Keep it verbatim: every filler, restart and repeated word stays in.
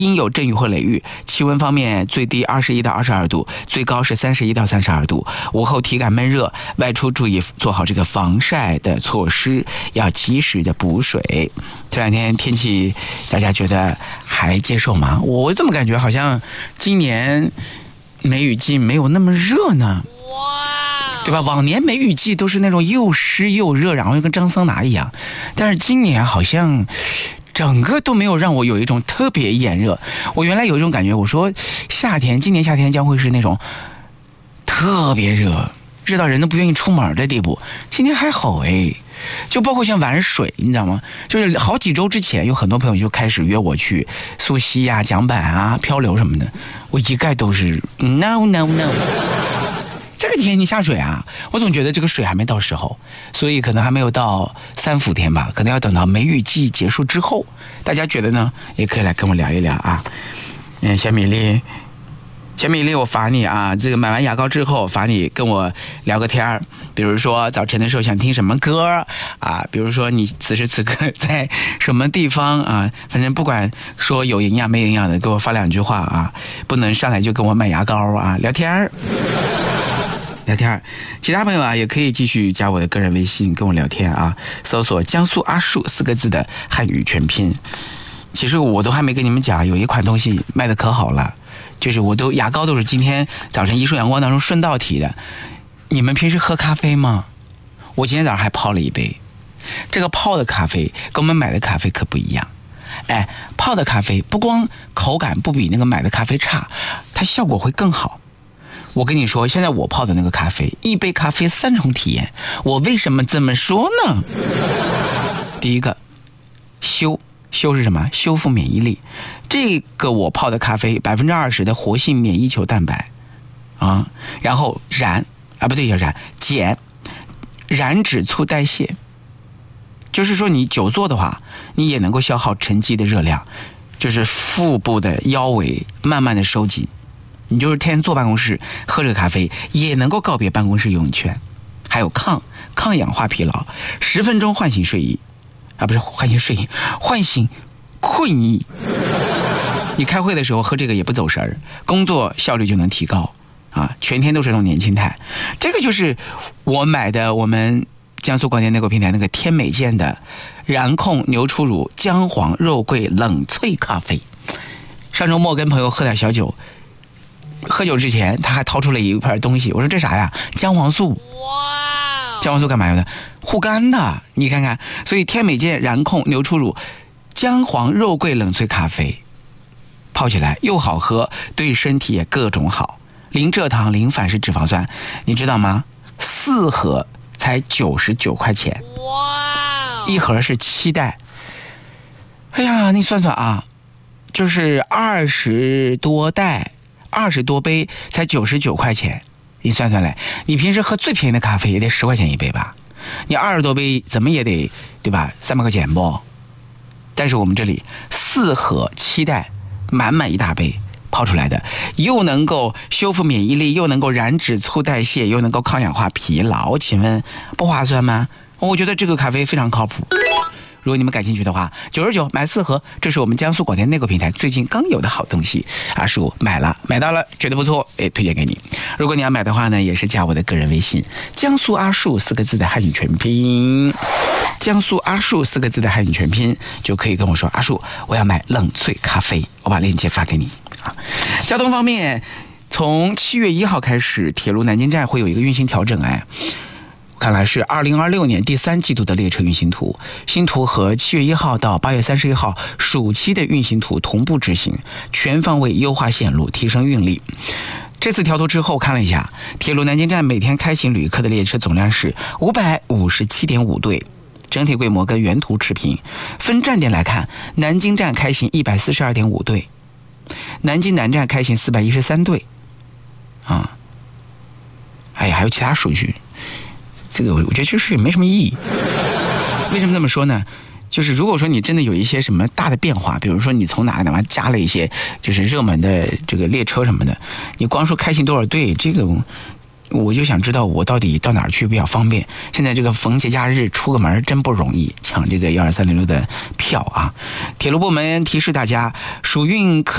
阴有阵雨或雷雨。气温方面，最低二十一到二十二度，最高是三十一到三十二度。午后体感闷热，外出注意做好这个防晒的措施，要及时的补水。这两天天气大家觉得还接受吗？我怎么感觉好像今年梅雨季没有那么热呢？哇，对吧？往年梅雨季都是那种又湿又热，然后又跟张桑拿一样，但是今年好像整个都没有让我有一种特别炎热。我原来有一种感觉，我说夏天今年夏天将会是那种特别热，热到人都不愿意出门的地步。今年还好哎，就包括像玩水，你知道吗？就是好几周之前有很多朋友就开始约我去溯溪啊、桨板啊、漂流什么的，我一概都是 no no no。这个天你下水啊，我总觉得这个水还没到时候，所以可能还没有到三伏天吧，可能要等到梅雨季结束之后。大家觉得呢？也可以来跟我聊一聊啊。嗯，小米粒，小米粒，我罚你啊！这个买完牙膏之后，罚你跟我聊个天儿。比如说早晨的时候想听什么歌啊？比如说你此时此刻在什么地方啊？反正不管说有营养没营养的，给我发两句话啊！不能上来就跟我买牙膏啊，聊天儿。聊天，其他朋友啊也可以继续加我的个人微信跟我聊天啊，搜索江苏阿树四个字的汉语全拼。其实我都还没跟你们讲，有一款东西卖的可好了，就是我都牙膏都是今天早晨一束阳光当中顺道提的。你们平时喝咖啡吗？我今天早上还泡了一杯，这个泡的咖啡跟我们买的咖啡可不一样。哎，泡的咖啡不光口感不比那个买的咖啡差，它效果会更好。我跟你说，现在我泡的那个咖啡，一杯咖啡三重体验。我为什么这么说呢？第一个，修修是什么？修复免疫力。这个我泡的咖啡百分之二十的活性免疫球蛋白啊，然后燃啊不对叫燃减燃脂促代谢，就是说你久坐的话，你也能够消耗沉积的热量，就是腹部的腰围慢慢的收紧。你就是天天坐办公室喝这个咖啡，也能够告别办公室游泳圈。还有抗抗氧化疲劳，十分钟唤醒睡意啊，不是唤醒睡意，唤醒困意。你开会的时候喝这个也不走神儿，工作效率就能提高啊！全天都是那种年轻态。这个就是我买的我们江苏广电内购平台那个天美健的燃控牛初乳姜黄肉桂冷萃咖啡。上周末跟朋友喝点小酒。喝酒之前他还掏出了一片东西，我说这啥呀？姜黄素。哇！姜黄素干嘛用的？护肝的，你看看。所以天美健燃控牛初乳姜黄肉桂冷萃咖啡，泡起来又好喝，对身体也各种好。零蔗糖，零反式脂肪酸，你知道吗？四盒才九十九块钱。哇！一盒是七袋。哎呀，你算算啊，就是二十多袋。二十多杯才九十九块钱，你算算来，你平时喝最便宜的咖啡也得十块钱一杯吧？你二十多杯怎么也得对吧？三百块钱不？但是我们这里四盒七袋，满满一大杯泡出来的，又能够修复免疫力，又能够燃脂促代谢，又能够抗氧化疲劳，请问不划算吗？我觉得这个咖啡非常靠谱。如果你们感兴趣的话，九十九买四盒，这是我们江苏广电内购平台最近刚有的好东西。阿叔买了，买到了，觉得不错，哎，推荐给你。如果你要买的话呢，也是加我的个人微信，江苏阿树四个字的汉语全拼，江苏阿树四个字的汉语全拼，就可以跟我说，阿树，我要买冷萃咖啡，我把链接发给你啊。交通方面，从七月一号开始，铁路南京站会有一个运行调整，哎。看来是二零二六年第三季度的列车运行图，新图和七月一号到八月三十一号暑期的运行图同步执行，全方位优化线路，提升运力。这次调图之后看了一下，铁路南京站每天开行旅客的列车总量是五百五十七点五对，整体规模跟原图持平。分站点来看，南京站开行一百四十二点五对，南京南站开行四百一十三对。啊，哎呀，还有其他数据。这个我觉得其实也没什么意义。为什么这么说呢？就是如果说你真的有一些什么大的变化，比如说你从哪哪哪加了一些就是热门的这个列车什么的，你光说开行多少队，这个我就想知道我到底到哪儿去比较方便。现在这个逢节假日出个门真不容易，抢这个一二三零六的票啊！铁路部门提示大家，暑运客